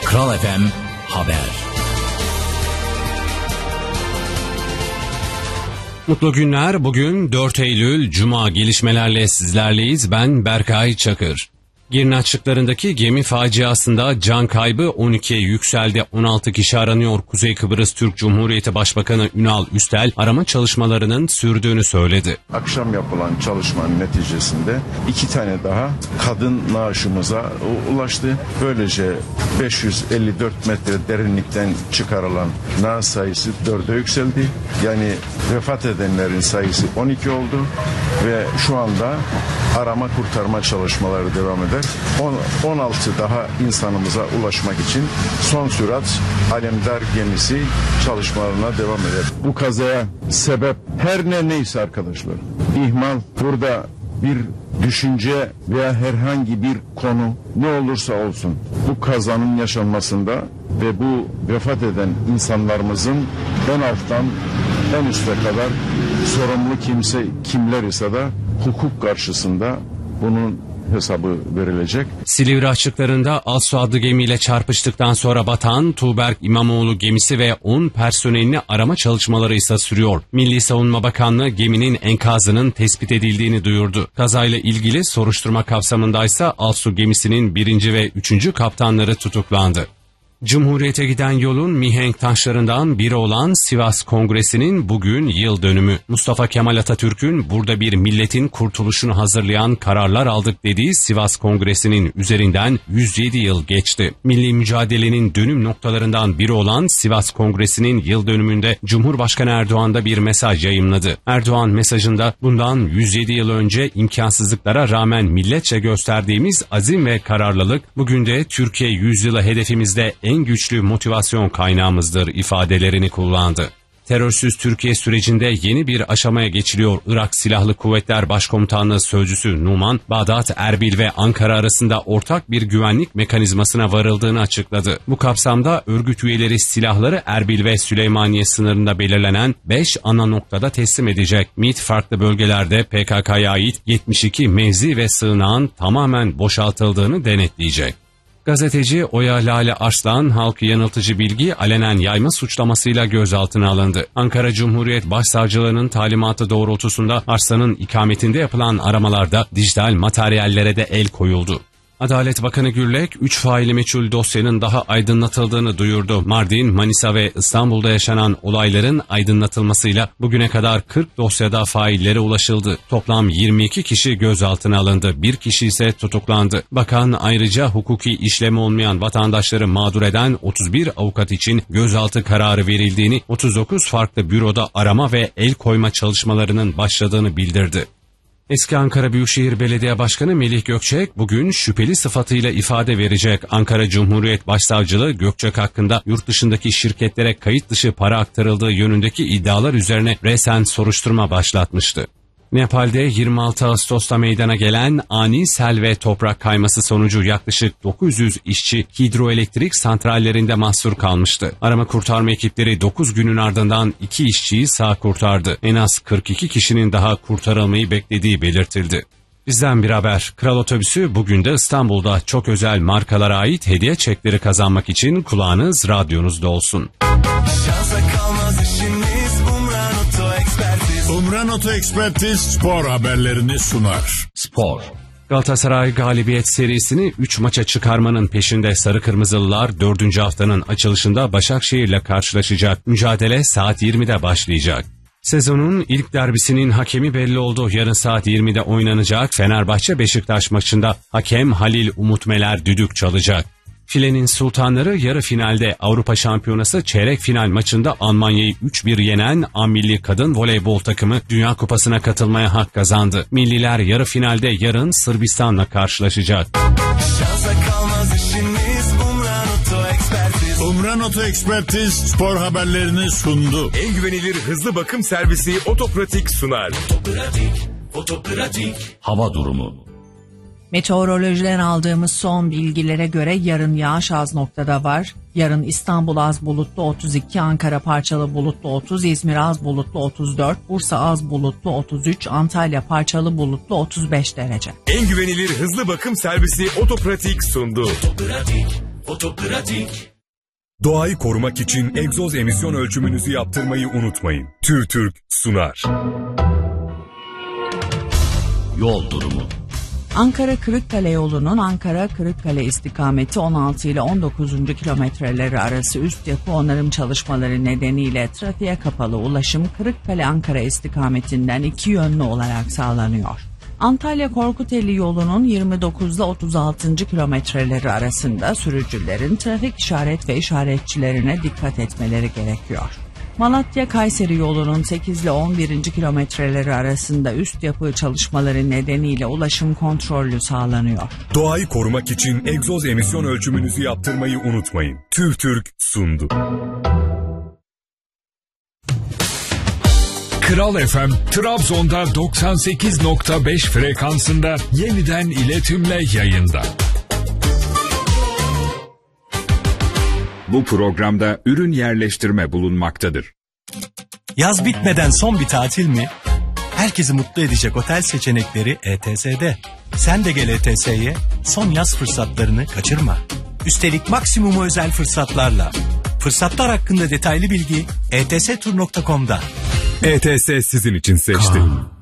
Kral FM Haber. Mutlu günler. Bugün 4 Eylül Cuma, gelişmelerle sizlerleyiz. Ben Berkay Çakır. Girne açıklarındaki gemi faciasında can kaybı 12'ye yükseldi. 16 kişi aranıyor. Kuzey Kıbrıs Türk Cumhuriyeti Başbakanı Ünal Üstel arama çalışmalarının sürdüğünü söyledi. Akşam yapılan çalışmanın neticesinde 2 tane daha kadın naaşımıza ulaştı. Böylece 554 metre derinlikten çıkarılan naaş sayısı 4'e yükseldi. Yani vefat edenlerin sayısı 12 oldu ve şu anda arama kurtarma çalışmaları devam eder. 16 daha insanımıza ulaşmak için son sürat Alemdar gemisi çalışmalarına devam eder. Bu kazaya sebep her neyse arkadaşlar, ihmal, burada bir düşünce veya herhangi bir konu ne olursa olsun bu kazanın yaşanmasında ve bu vefat eden insanlarımızın en alttan en üste kadar sorumlu kimler ise de hukuk karşısında bunun hesabı verilecek. Silivri açıklarında Assu adlı gemiyle çarpıştıktan sonra batan Tuğberk İmamoğlu gemisi ve 10 personelini arama çalışmaları ise sürüyor. Milli Savunma Bakanlığı geminin enkazının tespit edildiğini duyurdu. Kazayla ilgili soruşturma kapsamındaysa Assu gemisinin 1. ve 3. kaptanları tutuklandı. Cumhuriyete giden yolun mihenk taşlarından biri olan Sivas Kongresi'nin bugün yıl dönümü. Mustafa Kemal Atatürk'ün burada bir milletin kurtuluşunu hazırlayan kararlar aldık dediği Sivas Kongresi'nin üzerinden 107 yıl geçti. Milli mücadelenin dönüm noktalarından biri olan Sivas Kongresi'nin yıl dönümünde Cumhurbaşkanı Erdoğan da bir mesaj yayımladı. Erdoğan mesajında bundan 107 yıl önce imkansızlıklara rağmen milletçe gösterdiğimiz azim ve kararlılık bugün de Türkiye yüzyılı hedefimizde en güçlü motivasyon kaynağımızdır ifadelerini kullandı. Terörsüz Türkiye sürecinde yeni bir aşamaya geçiliyor. Irak Silahlı Kuvvetler Başkomutanlığı Sözcüsü Numan, Bağdat, Erbil ve Ankara arasında ortak bir güvenlik mekanizmasına varıldığını açıkladı. Bu kapsamda örgüt üyeleri silahları Erbil ve Süleymaniye sınırında belirlenen 5 ana noktada teslim edecek. MİT farklı bölgelerde PKK'ya ait 72 mevzi ve sığınağın tamamen boşaltıldığını denetleyecek. Gazeteci Oya Lale Arslan, halkı yanıltıcı bilgi alenen yayma suçlamasıyla gözaltına alındı. Ankara Cumhuriyet Başsavcılığı'nın talimatı doğrultusunda Arslan'ın ikametinde yapılan aramalarda dijital materyallere de el koyuldu. Adalet Bakanı Gürlek, 3 faili meçhul dosyanın daha aydınlatıldığını duyurdu. Mardin, Manisa ve İstanbul'da yaşanan olayların aydınlatılmasıyla bugüne kadar 40 dosyada faillere ulaşıldı. Toplam 22 kişi gözaltına alındı, 1 kişi ise tutuklandı. Bakan ayrıca hukuki işlemi olmayan vatandaşları mağdur eden 31 avukat için gözaltı kararı verildiğini, 39 farklı büroda arama ve el koyma çalışmalarının başladığını bildirdi. Eski Ankara Büyükşehir Belediye Başkanı Melih Gökçek bugün şüpheli sıfatıyla ifade verecek. Ankara Cumhuriyet Başsavcılığı Gökçek hakkında yurt dışındaki şirketlere kayıt dışı para aktarıldığı yönündeki iddialar üzerine resen soruşturma başlatmıştı. Nepal'de 26 Ağustos'ta meydana gelen ani sel ve toprak kayması sonucu yaklaşık 900 işçi hidroelektrik santrallerinde mahsur kalmıştı. Arama kurtarma ekipleri 9 günün ardından 2 işçiyi sağ kurtardı. En az 42 kişinin daha kurtarılmayı beklediği belirtildi. Bizden bir haber. Kral Otobüsü bugün de İstanbul'da çok özel markalara ait hediye çekleri kazanmak için kulağınız radyonuzda olsun. Şansa kalmaz işimiz Umran Oto Ekspertiz. Umran Oto Ekspertiz spor haberlerini sunar. Spor. Galatasaray galibiyet serisini 3 maça çıkarmanın peşinde. Sarı Kırmızılılar 4. haftanın açılışında Başakşehir'le karşılaşacak. Mücadele saat 20'de başlayacak. Sezonun ilk derbisinin hakemi belli oldu. Yarın saat 20'de oynanacak Fenerbahçe-Beşiktaş maçında hakem Halil Umut Meler düdük çalacak. Filenin sultanları yarı finalde Avrupa Şampiyonası çeyrek final maçında Almanya'yı 3-1 yenen A-Milli Kadın Voleybol takımı Dünya Kupası'na katılmaya hak kazandı. Milliler yarı finalde yarın Sırbistan'la karşılaşacak. Şansa kalmaz işimiz Umran Oto Ekspertiz. Umran Oto Ekspertiz spor haberlerini sundu. En güvenilir hızlı bakım servisi Otopratik sunar. Otopratik. Hava durumu. Meteorolojiden aldığımız son bilgilere göre yarın yağış az noktada var. Yarın İstanbul az bulutlu 32, Ankara parçalı bulutlu 30, İzmir az bulutlu 34, Bursa az bulutlu 33, Antalya parçalı bulutlu 35 derece. En güvenilir hızlı bakım servisi Otopratik sundu. Fotopratik. Doğayı korumak için egzoz emisyon ölçümünüzü yaptırmayı unutmayın. TÜRTÜRK sunar. Yol durumu. Ankara-Kırıkkale yolunun Ankara-Kırıkkale istikameti 16 ile 19. kilometreleri arası üst yapı onarım çalışmaları nedeniyle trafiğe kapalı ulaşım Kırıkkale-Ankara istikametinden iki yönlü olarak sağlanıyor. Antalya-Korkuteli yolunun 29 ile 36. kilometreleri arasında sürücülerin trafik işaret ve işaretçilerine dikkat etmeleri gerekiyor. Malatya-Kayseri yolunun 8 ile 11. kilometreleri arasında üst yapı çalışmaları nedeniyle ulaşım kontrollü sağlanıyor. Doğayı korumak için egzoz emisyon ölçümünüzü yaptırmayı unutmayın. TÜRTÜRK sundu. Kral FM Trabzon'da 98.5 frekansında yeniden iletimle yayında. Bu programda ürün yerleştirme bulunmaktadır. Yaz bitmeden son bir tatil mi? Herkesi mutlu edecek otel seçenekleri ETS'de. Sen de gel ETS'ye, son yaz fırsatlarını kaçırma. Üstelik maksimum özel fırsatlarla. Fırsatlar hakkında detaylı bilgi etstur.com'da. ETS sizin için seçti.